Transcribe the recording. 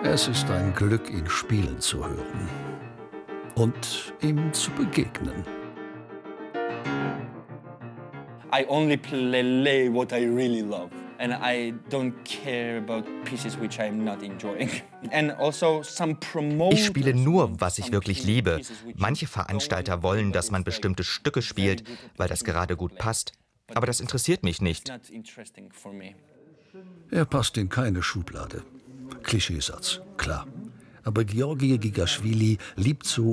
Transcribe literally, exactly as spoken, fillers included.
Es ist ein Glück, ihn spielen zu hören und ihm zu begegnen. I only play what I really love, and I don't care about pieces which I'm not enjoying. And also some promoters. Ich spiele nur, was ich wirklich liebe. Manche Veranstalter wollen, dass man bestimmte Stücke spielt, weil das gerade gut passt. Aber das interessiert mich nicht. Er passt in keine Schublade. Klischeesatz, klar. Aber Georgi Gigaschwili liebt so